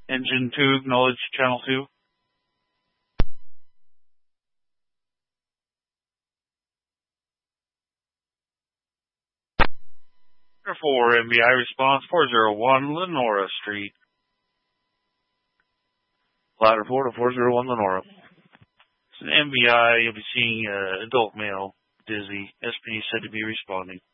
Engine 2, acknowledge Channel 2. Number 4, NBI response 401 Lenora Street. Flight report of 401 Lenora. It's an NBI. You'll be seeing adult male, dizzy. SP said to be responding.